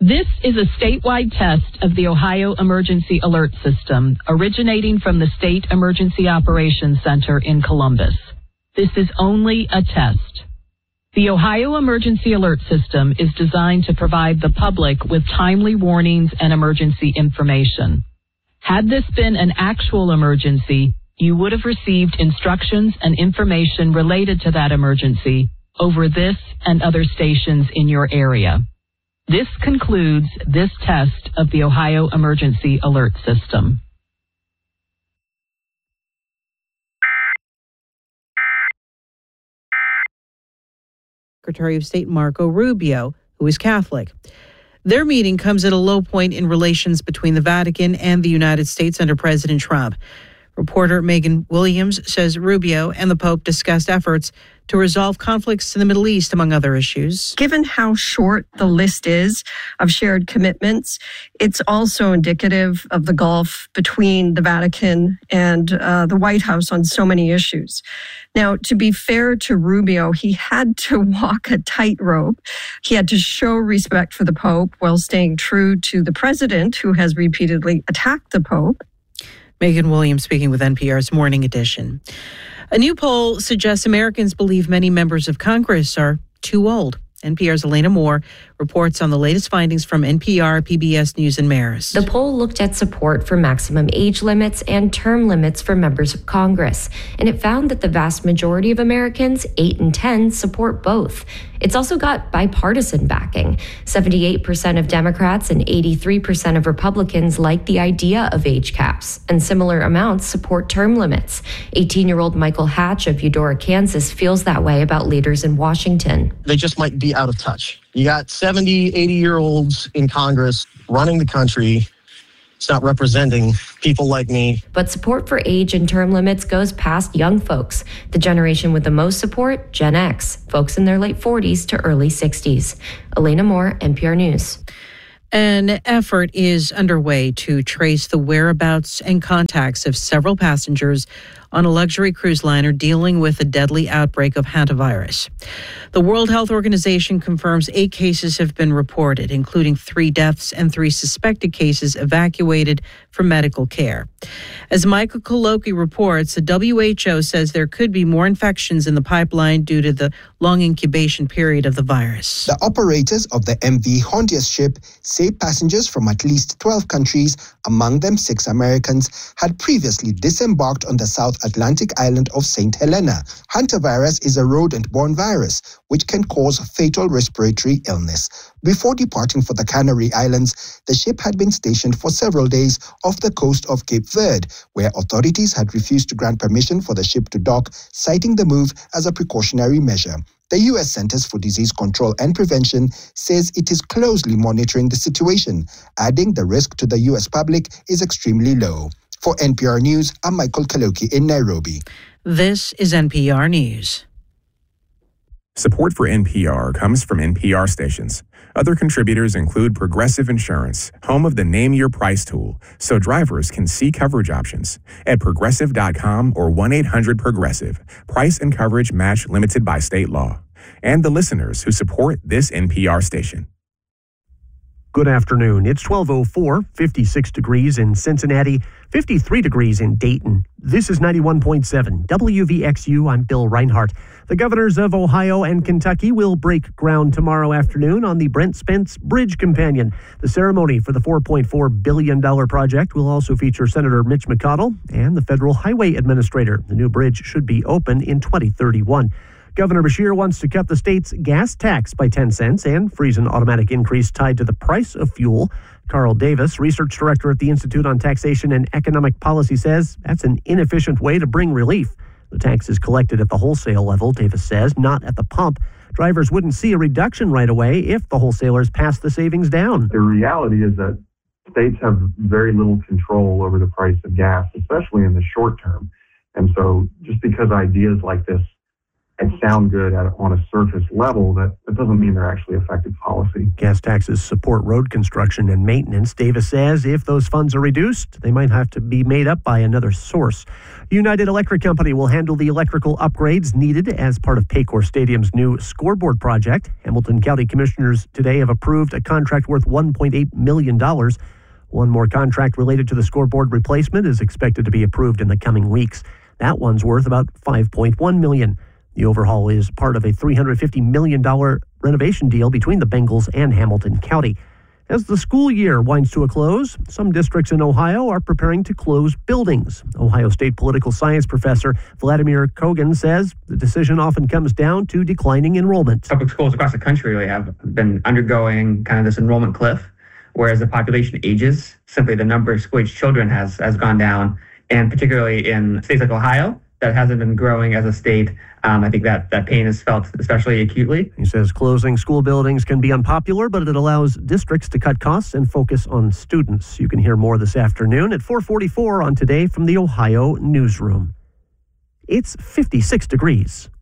This is a statewide test of the Ohio Emergency Alert System, originating from the State Emergency Operations Center in Columbus. This is only a test. The Ohio Emergency Alert System is designed to provide the public with timely warnings and emergency information. Had this been an actual emergency, you would have received instructions and information related to that emergency over this and other stations in your area. This concludes this test of the Ohio Emergency Alert System. Secretary of State Marco Rubio, who is Catholic. Their meeting comes at a low point in relations between the Vatican and the United States under President Trump. Reporter Megan Williams says Rubio and the Pope discussed efforts to resolve conflicts in the Middle East, among other issues. Given how short the list is of shared commitments, it's also indicative of the gulf between the Vatican and the White House on so many issues. Now, to be fair to Rubio, he had to walk a tightrope. He had to show respect for the Pope while staying true to the president, who has repeatedly attacked the Pope. Megan Williams speaking with NPR's Morning Edition. A new poll suggests Americans believe many members of Congress are too old. NPR's Elena Moore reports on the latest findings from NPR, PBS News, and Marist. The poll looked at support for maximum age limits and term limits for members of Congress, and it found that the vast majority of Americans, 8 in 10, support both. It's also got bipartisan backing. 78% of Democrats and 83% of Republicans like the idea of age caps, and similar amounts support term limits. 18-year-old Michael Hatch of Eudora, Kansas, feels that way about leaders in Washington. They just might be out of touch. You got 70, 80-year-olds in Congress running the country. It's not representing people like me. But support for age and term limits goes past young folks. The generation with the most support, Gen X, folks in their late 40s to early 60s. Elena Moore, NPR News. An effort is underway to trace the whereabouts and contacts of several passengers on a luxury cruise liner dealing with a deadly outbreak of hantavirus. The World Health Organization confirms 8 cases have been reported, including 3 deaths and 3 suspected cases evacuated for medical care. As Michael Koloki reports, the WHO says there could be more infections in the pipeline due to the long incubation period of the virus. The operators of the MV Hondias ship say passengers from at least 12 countries, among them 6 Americans, had previously disembarked on the South Atlantic island of St. Helena. Hantavirus is a rodent-borne virus which can cause fatal respiratory illness. Before departing for the Canary Islands, the ship had been stationed for several days off the coast of Cape Verde, where authorities had refused to grant permission for the ship to dock, citing the move as a precautionary measure. The U.S. Centers for Disease Control and Prevention says it is closely monitoring the situation, adding the risk to the U.S. public is extremely low. For NPR News, I'm Michael Kaloki in Nairobi. This is NPR News. Support for NPR comes from NPR stations. Other contributors include Progressive Insurance, home of the Name Your Price tool, so drivers can see coverage options at Progressive.com or 1-800-PROGRESSIVE. Price and coverage match limited by state law. And the listeners who support this NPR station. Good afternoon. It's 12:04, 56 degrees in Cincinnati, 53 degrees in Dayton. This is 91.7 WVXU. I'm Bill Reinhart. The governors of Ohio and Kentucky will break ground tomorrow afternoon on the Brent Spence Bridge Companion. The ceremony for the $4.4 billion project will also feature Senator Mitch McConnell and the Federal Highway Administrator. The new bridge should be open in 2031. Governor Beshear wants to cut the state's gas tax by 10 cents and freeze an automatic increase tied to the price of fuel. Carl Davis, research director at the Institute on Taxation and Economic Policy, says that's an inefficient way to bring relief. The tax is collected at the wholesale level, Davis says, not at the pump. Drivers wouldn't see a reduction right away if the wholesalers pass the savings down. The reality is that states have very little control over the price of gas, especially in the short term. And so just because ideas like this and sound good on a surface level, that doesn't mean they're actually effective policy. Gas taxes support road construction and maintenance. Davis says if those funds are reduced, they might have to be made up by another source. United Electric Company will handle the electrical upgrades needed as part of Paycor Stadium's new scoreboard project. Hamilton County Commissioners today have approved a contract worth $1.8 million. One more contract related to the scoreboard replacement is expected to be approved in the coming weeks. That one's worth about $5.1 million. The overhaul is part of a $350 million renovation deal between the Bengals and Hamilton County. As the school year winds to a close, some districts in Ohio are preparing to close buildings. Ohio State political science professor Vladimir Kogan says the decision often comes down to declining enrollment. Public schools across the country really have been undergoing kind of this enrollment cliff, whereas the population ages, simply the number of school-age children has gone down, and particularly in states like Ohio, that hasn't been growing as a state. I think that pain is felt especially acutely. He says closing school buildings can be unpopular, but it allows districts to cut costs and focus on students. You can hear more this afternoon at 4:44 on Today from the Ohio Newsroom. It's 56 degrees.